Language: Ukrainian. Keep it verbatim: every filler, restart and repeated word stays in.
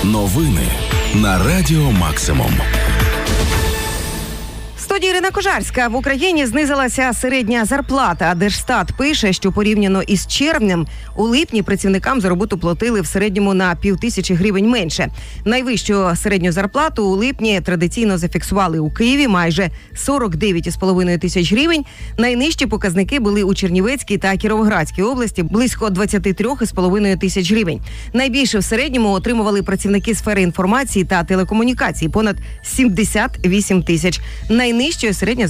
Новини на Радіо Максимум. В студії Ірина Кожарська. В Україні знизилася середня зарплата. Держстат пише, що порівняно із червнем у липні працівникам за роботу платили в середньому на півтисячі гривень менше. Найвищу середню зарплату у липні традиційно зафіксували у Києві майже сорок дев'ять цілих п'ять десятих тисяч гривень. Найнижчі показники були у Чернівецькій та Кіровоградській області – близько двадцять три цілих п'ять десятих тисяч гривень. Найбільше в середньому отримували працівники сфери інформації та телекомунікацій – понад сімдесят вісім тисяч. Найнижчою середня